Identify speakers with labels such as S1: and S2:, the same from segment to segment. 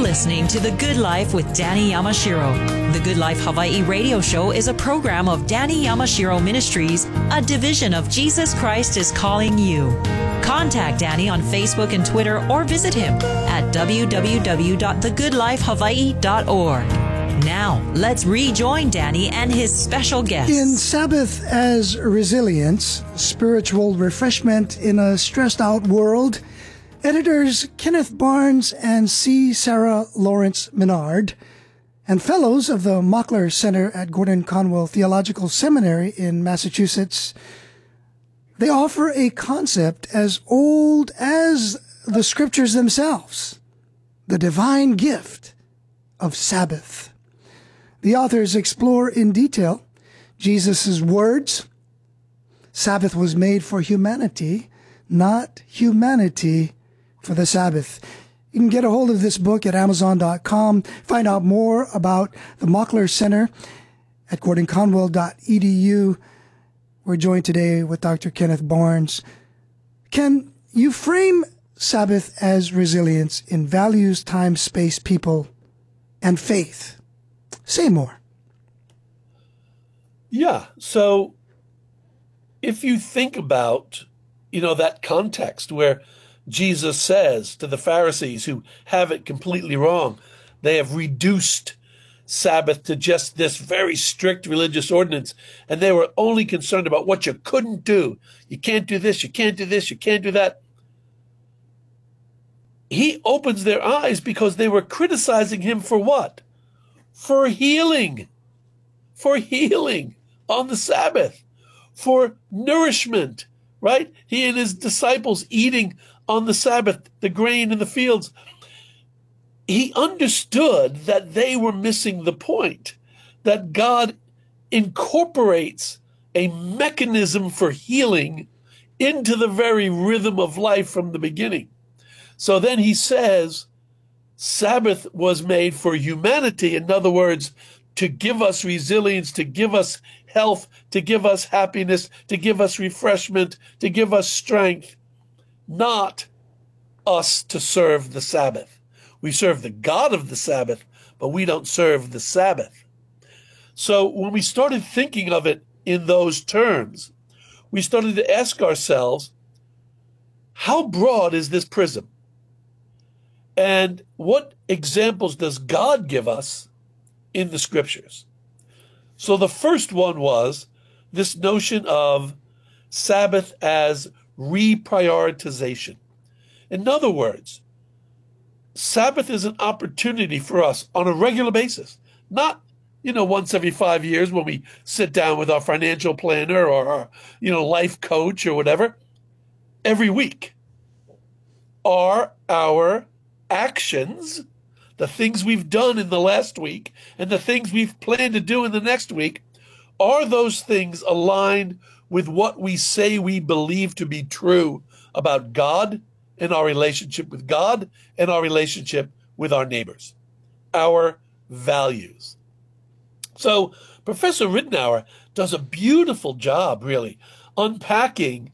S1: listening to The Good Life with Danny Yamashiro. The Good Life Hawaii radio show is a program of Danny Yamashiro Ministries, a division of Jesus Christ is Calling You. Contact Danny on Facebook and Twitter or visit him at www.thegoodlifehawaii.org. Now, let's rejoin Danny and his special guest.
S2: In Sabbath as Resilience, Spiritual Refreshment in a Stressed Out World, editors Kenneth Barnes and C. Sarah Lawrence Menard and fellows of the Mockler Center at Gordon Conwell Theological Seminary in Massachusetts, they offer a concept as old as the scriptures themselves, the divine gift of Sabbath. The authors explore in detail Jesus' words. Sabbath was made for humanity, not humanity for the Sabbath. You can get a hold of this book at Amazon.com. Find out more about the Mockler Center at GordonConwell.edu. We're joined today with Dr. Kenneth Barnes. Can you frame Sabbath as resilience in values, time, space, people, and faith? Say more.
S3: Yeah. So if you think about, that context where Jesus says to the Pharisees who have it completely wrong, they have reduced Sabbath to just this very strict religious ordinance, and they were only concerned about what you couldn't do. You can't do this, you can't do this, you can't do that. He opens their eyes because they were criticizing him for what? For healing on the Sabbath, for nourishment, right? He and his disciples eating on the Sabbath, the grain in the fields. He understood that they were missing the point, that God incorporates a mechanism for healing into the very rhythm of life from the beginning. So then he says, Sabbath was made for humanity. In other words, to give us resilience, to give us health, to give us happiness, to give us refreshment, to give us strength, not us to serve the Sabbath. We serve the God of the Sabbath, but we don't serve the Sabbath. So when we started thinking of it in those terms, we started to ask ourselves, how broad is this prism? And what examples does God give us in the scriptures? So the first one was this notion of Sabbath as reprioritization. In other words, Sabbath is an opportunity for us on a regular basis, not, once every 5 years when we sit down with our financial planner or our, life coach or whatever. Every week. Are our actions, the things we've done in the last week and the things we've planned to do in the next week, are those things aligned with what we say we believe to be true about God and our relationship with God and our relationship with our neighbors, our values? So Professor Ridenour does a beautiful job, really, unpacking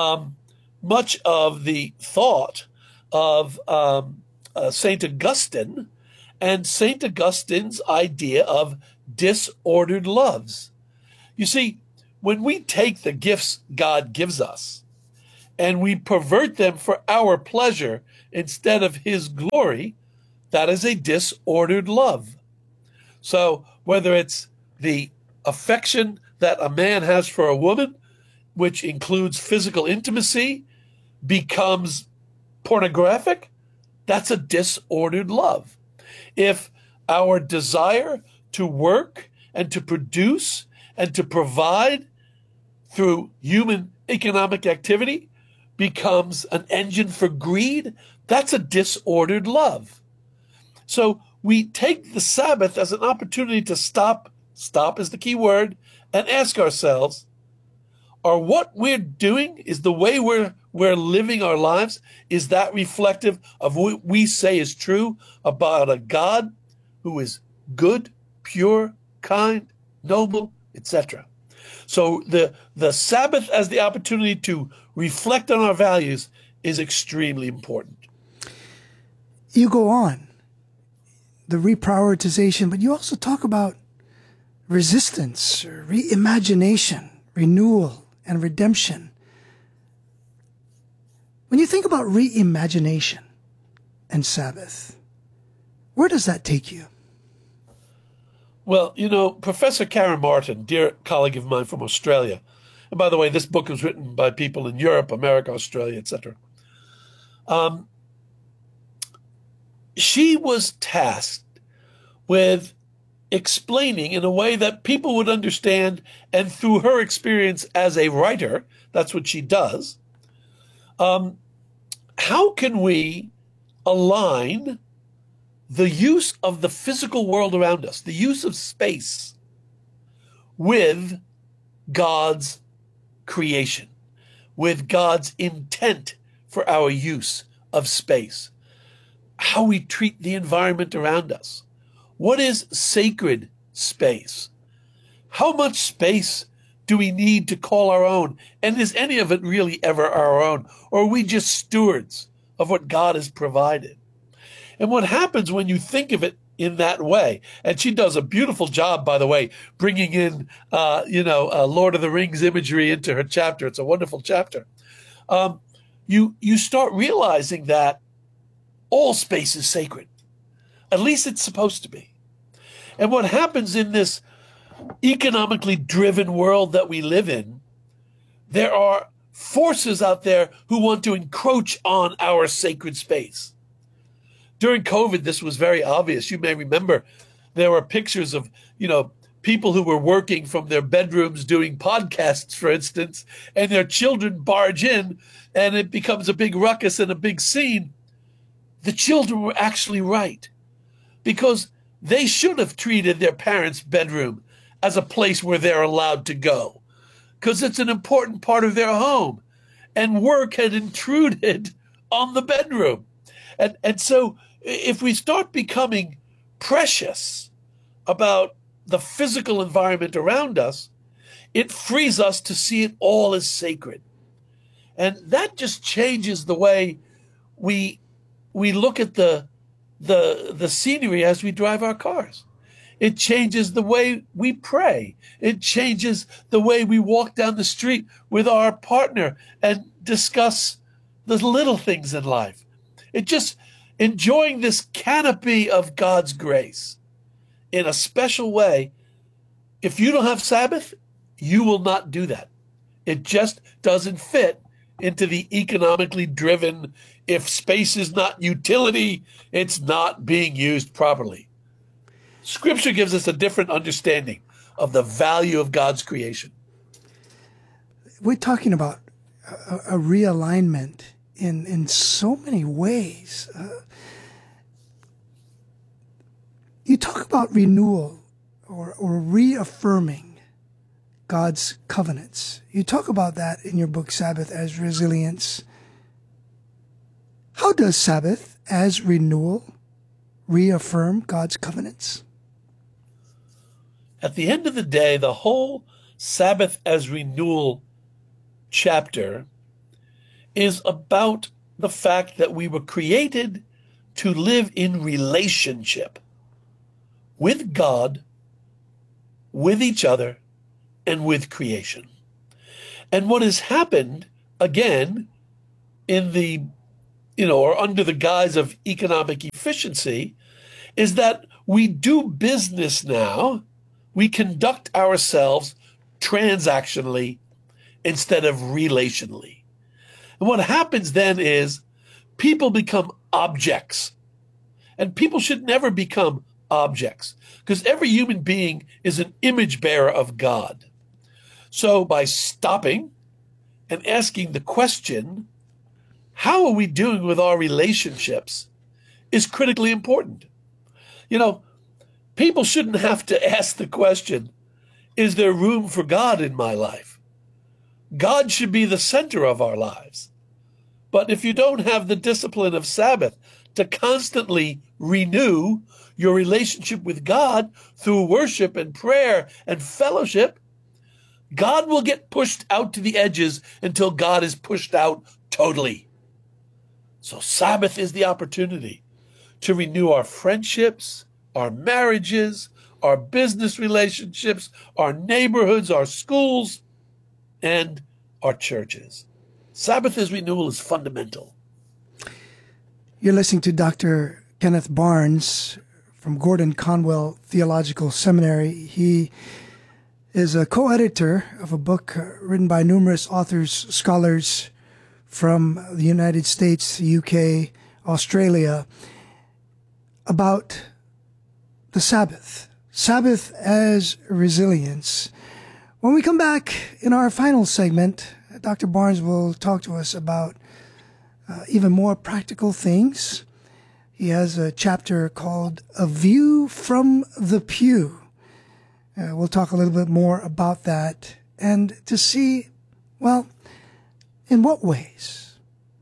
S3: much of the thought of St. Augustine and St. Augustine's idea of disordered loves. You see, when we take the gifts God gives us and we pervert them for our pleasure instead of his glory, that is a disordered love. So whether it's the affection that a man has for a woman, which includes physical intimacy, becomes pornographic, that's a disordered love. If our desire to work and to produce and to provide through human economic activity becomes an engine for greed, that's a disordered love. So we take the Sabbath as an opportunity to stop is the key word, and ask ourselves, are what we're doing, is the way we're living our lives, is that reflective of what we say is true about a God who is good, pure, kind, noble, etc.? So the Sabbath as the opportunity to reflect on our values is extremely important.
S2: You go on the reprioritization, but you also talk about resistance, or reimagination, renewal, and redemption. When you think about reimagination and Sabbath, where does that take you?
S3: Well, Professor Karen Martin, dear colleague of mine from Australia, and by the way, this book was written by people in Europe, America, Australia, etc. She was tasked with explaining in a way that people would understand, and through her experience as a writer, that's what she does, how can we align the use of the physical world around us, the use of space, with God's creation, with God's intent for our use of space, how we treat the environment around us. What is sacred space? How much space do we need to call our own? And is any of it really ever our own? Or are we just stewards of what God has provided? And what happens when you think of it in that way, and she does a beautiful job, by the way, bringing in, Lord of the Rings imagery into her chapter. It's a wonderful chapter. You start realizing that all space is sacred. At least it's supposed to be. And what happens in this economically driven world that we live in, there are forces out there who want to encroach on our sacred space. During COVID, this was very obvious. You may remember there were pictures of, people who were working from their bedrooms doing podcasts, for instance, and their children barge in and it becomes a big ruckus and a big scene. The children were actually right, because they should have treated their parents' bedroom as a place where they're allowed to go, because it's an important part of their home, and work had intruded on the bedroom. And so if we start becoming precious about the physical environment around us, it frees us to see it all as sacred. And that just changes the way we look at the scenery as we drive our cars. It changes the way we pray. It changes the way we walk down the street with our partner and discuss the little things in life. It just enjoying this canopy of God's grace in a special way. If you don't have Sabbath, you will not do that. It just doesn't fit into the economically driven, if space is not utility, it's not being used properly. Scripture gives us a different understanding of the value of God's creation.
S2: We're talking about a realignment in so many ways. You talk about renewal or reaffirming God's covenants. You talk about that in your book, Sabbath as Resilience. How does Sabbath as renewal reaffirm God's covenants?
S3: At the end of the day, the whole Sabbath as renewal chapter is about the fact that we were created to live in relationship with God, with each other, and with creation. And what has happened, again, in the, or under the guise of economic efficiency, is that we do business now, we conduct ourselves transactionally instead of relationally. And what happens then is people become objects. And people should never become objects, because every human being is an image bearer of God. So by stopping and asking the question, how are we doing with our relationships, is critically important. People shouldn't have to ask the question, is there room for God in my life? God should be the center of our lives. But if you don't have the discipline of Sabbath to constantly renew your relationship with God through worship and prayer and fellowship, God will get pushed out to the edges until God is pushed out totally. So Sabbath is the opportunity to renew our friendships, our marriages, our business relationships, our neighborhoods, our schools, and our churches. Sabbath as renewal is fundamental.
S2: You're listening to Dr. Kenneth Barnes from Gordon Conwell Theological Seminary. He is a co-editor of a book written by numerous authors, scholars from the United States, the UK, Australia, about the Sabbath. Sabbath as resilience. When we come back in our final segment, Dr. Barnes will talk to us about even more practical things. He has a chapter called A View from the Pew. We'll talk a little bit more about that and to see, well, in what ways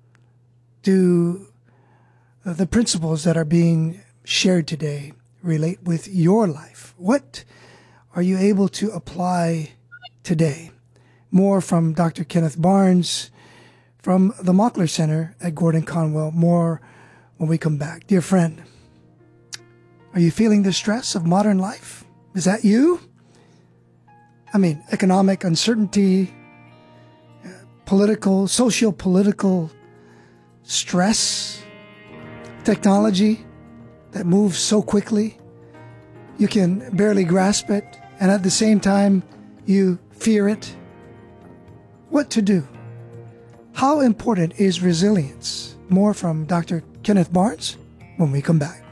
S2: do the principles that are being shared today relate with your life? What are you able to apply today? More from Dr. Kenneth Barnes from the Mockler Center at Gordon Conwell. More when we come back. Dear friend, are you feeling the stress of modern life? Is that you? I mean, economic uncertainty, political, socio-political stress, technology that moves so quickly, you can barely grasp it, and at the same time, you fear it. What to do? How important is resilience? More from Dr. Kenneth Barnes when we come back.